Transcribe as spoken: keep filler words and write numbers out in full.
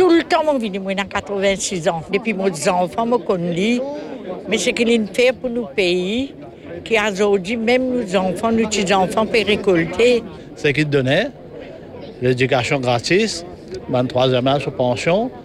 tout le temps, mon vie, moi, j'ai quatre-vingt-six ans. Depuis mes enfants, je connais. Mais c'est qu'il fait pour nos pays, qui a aujourd'hui, même nos enfants, nos petits-enfants, peuvent récolter. C'est qu'il donnait l'éducation gratis, ben, troisième âge sur pension.